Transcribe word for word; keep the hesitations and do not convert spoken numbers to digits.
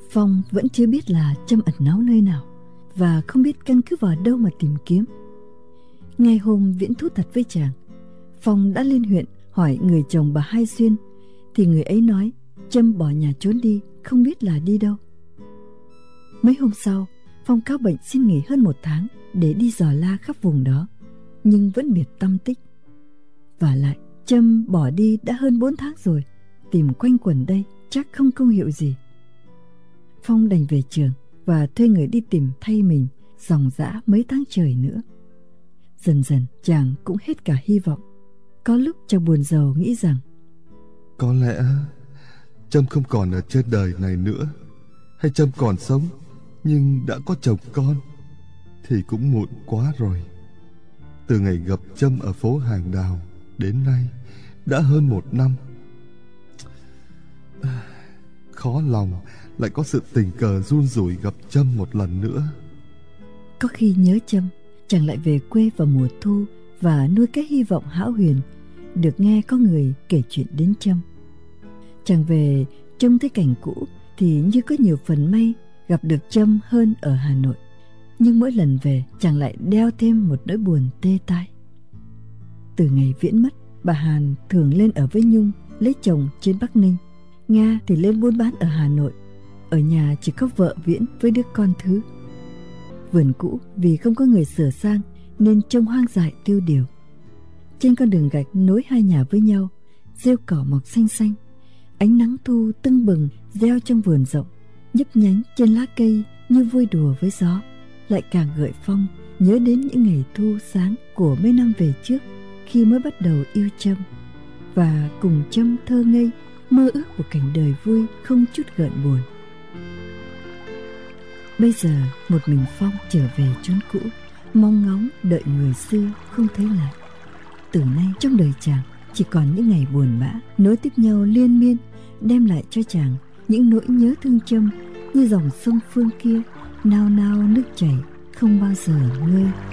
Phong vẫn chưa biết là Trâm ẩn náu nơi nào và không biết căn cứ vào đâu mà tìm kiếm. Ngay hôm Viễn thú thật với chàng, Phong đã lên huyện hỏi người chồng bà Hai Xuyên, thì người ấy nói Trâm bỏ nhà trốn đi, không biết là đi đâu. Mấy hôm sau, Phong cáo bệnh xin nghỉ hơn một tháng để đi dò la khắp vùng đó, nhưng vẫn biệt tăm tích. Vả lại, Trâm bỏ đi đã hơn bốn tháng rồi, tìm quanh quẩn đây chắc không công hiệu gì. Phong đành về trường và thuê người đi tìm thay mình dòng dã mấy tháng trời nữa. Dần dần chàng cũng hết cả hy vọng. Có lúc chàng buồn rầu nghĩ rằng có lẽ Trâm không còn ở trên đời này nữa, hay Trâm còn sống nhưng đã có chồng con thì cũng muộn quá rồi. Từ ngày gặp Trâm ở phố Hàng Đào đến nay đã hơn một năm. Khó lòng lại có sự tình cờ run rủi gặp Trâm một lần nữa. Có khi nhớ Trâm, chàng lại về quê vào mùa thu và nuôi cái hy vọng hão huyền được nghe có người kể chuyện đến Trâm. Chàng về trông thấy cảnh cũ thì như có nhiều phần may gặp được Trâm hơn ở Hà Nội. Nhưng mỗi lần về chàng lại đeo thêm một nỗi buồn tê tai. Từ ngày Viễn mất, bà Hàn thường lên ở với Nhung lấy chồng trên Bắc Ninh. Nga thì lên buôn bán ở Hà Nội. Ở nhà chỉ có vợ Viễn với đứa con thứ. Vườn cũ vì không có người sửa sang nên trông hoang dại tiêu điều. Trên con đường gạch nối hai nhà với nhau, rêu cỏ mọc xanh xanh. Ánh nắng thu tưng bừng reo trong vườn rộng, nhấp nhánh trên lá cây như vui đùa với gió, lại càng gợi Phong nhớ đến những ngày thu sáng của mấy năm về trước, khi mới bắt đầu yêu Trâm và cùng Trâm thơ ngây mơ ước một cảnh đời vui không chút gợn buồn. Bây giờ một mình Phong trở về chốn cũ, mong ngóng đợi người xưa không thấy lại. Từ nay trong đời chàng chỉ còn những ngày buồn bã nối tiếp nhau liên miên, đem lại cho chàng những nỗi nhớ thương Trâm như dòng sông phương kia nao nao nước chảy không bao giờ ngơi.